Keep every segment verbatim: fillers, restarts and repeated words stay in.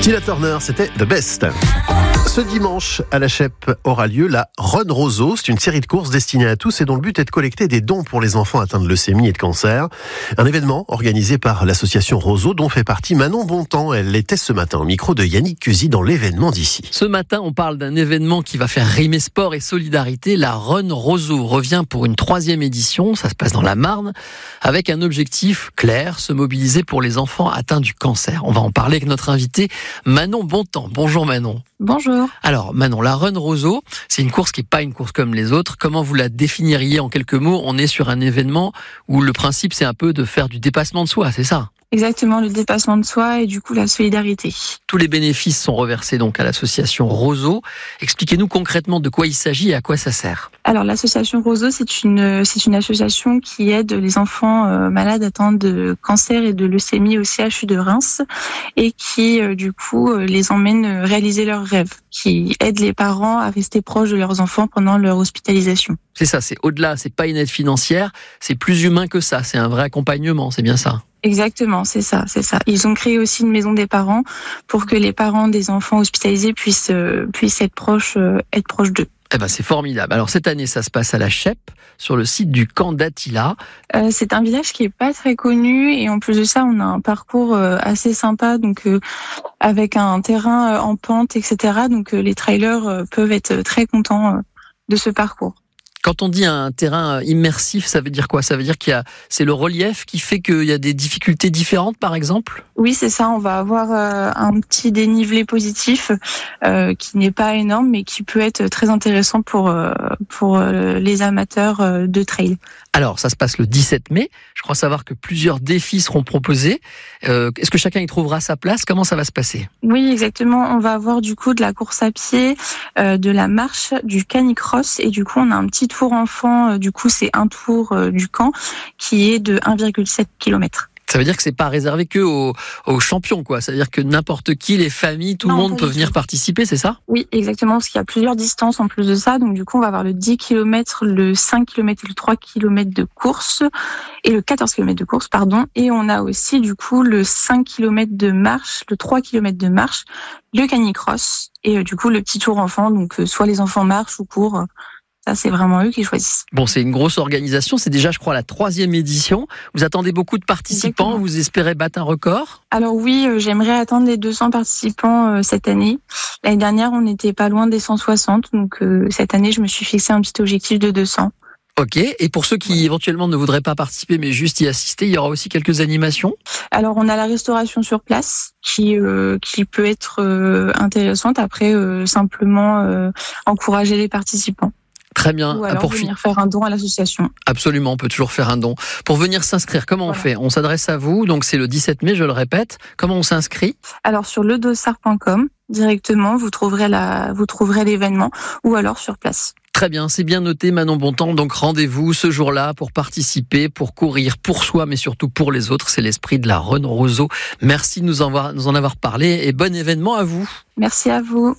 Tina Turner, c'était The Best. Ce dimanche, à la Chèpe, aura lieu la Run Roseau. C'est une série de courses destinée à tous et dont le but est de collecter des dons pour les enfants atteints de leucémie et de cancer. Un événement organisé par l'association Roseau, dont fait partie Manon Bontemps. Elle l'était ce matin au micro de Yannick Cusy dans l'événement d'ici. Ce matin, on parle d'un événement qui va faire rimer sport et solidarité. La Run Roseau revient pour une troisième édition. Ça se passe dans la Marne, avec un objectif clair, se mobiliser pour les enfants atteints du cancer. On va en parler avec notre invité Manon Bontemps. Bonjour Manon. Bonjour. Alors Manon, la Run Roseau, c'est une course qui n'est pas une course comme les autres. Comment vous la définiriez en quelques mots ? On est sur un événement où le principe c'est un peu de faire du dépassement de soi, c'est ça ? Exactement, le dépassement de soi et du coup la solidarité. Tous les bénéfices sont reversés donc à l'association Roseau. Expliquez-nous concrètement de quoi il s'agit et à quoi ça sert. Alors l'association Roseau, c'est une c'est une association qui aide les enfants euh, malades atteints de cancer et de leucémie au C H U de Reims et qui euh, du coup euh, les emmène réaliser leurs rêves, qui aide les parents à rester proches de leurs enfants pendant leur hospitalisation. C'est ça, c'est au-delà, c'est pas une aide financière, c'est plus humain que ça, c'est un vrai accompagnement, c'est bien ça. Exactement, c'est ça, c'est ça. Ils ont créé aussi une maison des parents pour que les parents des enfants hospitalisés puissent euh, puissent être proches euh, être proches d'eux. Eh ben c'est formidable. Alors cette année, ça se passe à la Chèpe, sur le site du camp d'Attila. Euh, c'est un village qui est pas très connu et en plus de ça, on a un parcours euh, assez sympa, donc euh, avec un terrain euh, en pente, et cetera. Donc euh, les trailers euh, peuvent être très contents euh, de ce parcours. Quand on dit un terrain immersif, ça veut dire quoi ? Ça veut dire qu'il y a, c'est le relief qui fait qu'il y a des difficultés différentes, par exemple ? Oui, c'est ça. On va avoir euh, un petit dénivelé positif euh, qui n'est pas énorme, mais qui peut être très intéressant pour euh, pour euh, les amateurs euh, de trail. Alors, ça se passe le dix-sept mai. Je crois savoir que plusieurs défis seront proposés. Euh, est-ce que chacun y trouvera sa place ? Comment ça va se passer ? Oui, exactement. On va avoir du coup de la course à pied, euh, de la marche, du canicross et du coup, on a un petit tour enfant. Du coup, c'est un tour euh, du camp qui est de un virgule sept kilomètres. Ça veut dire que c'est pas réservé que aux, aux champions, quoi. Ça veut dire que n'importe qui, les familles, tout non, le monde peut venir tout. participer, c'est ça ? Oui, exactement, parce qu'il y a plusieurs distances en plus de ça. Donc du coup, on va avoir le dix kilomètres, le cinq kilomètres et le trois kilomètres de course et le quatorze kilomètres de course, pardon. Et on a aussi du coup le cinq kilomètres de marche, le trois kilomètres de marche, le canicross et euh, du coup le petit tour enfant. Donc euh, soit les enfants marchent ou courent. Euh, Ça, c'est vraiment eux qui choisissent. Bon, c'est une grosse organisation. C'est déjà, je crois, la troisième édition. Vous attendez beaucoup de participants. Exactement. Vous espérez battre un record ? Alors oui, euh, j'aimerais atteindre les deux cents participants euh, cette année. L'année dernière, on n'était pas loin des cent soixante. Donc euh, cette année, je me suis fixé un petit objectif de deux cents. Ok. Et pour ceux qui ouais. éventuellement ne voudraient pas participer, mais juste y assister, il y aura aussi quelques animations ? Alors, on a la restauration sur place qui euh, qui peut être euh, intéressante. Après, euh, simplement euh, encourager les participants. Très bien. Ou alors pour venir faire un don à l'association. Absolument, on peut toujours faire un don. Pour venir s'inscrire, comment voilà. on fait ? On s'adresse à vous, donc c'est le dix-sept mai, je le répète. Comment on s'inscrit ? Alors sur le dossard point com, directement, vous trouverez la, vous trouverez l'événement, ou alors sur place. Très bien, c'est bien noté Manon Bontemps. Donc rendez-vous ce jour-là pour participer, pour courir pour soi, mais surtout pour les autres. C'est l'esprit de la Run Roseau. Merci de nous en avoir, nous en avoir parlé et bon événement à vous. Merci à vous.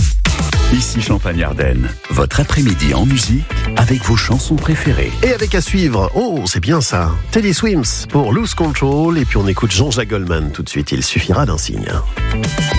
Ici Champagne-Ardenne, votre après-midi en musique avec vos chansons préférées. Et avec à suivre, oh c'est bien ça, Teddy Swims pour Lose Control et puis on écoute Jean-Jacques Goldman tout de suite, il suffira d'un signe.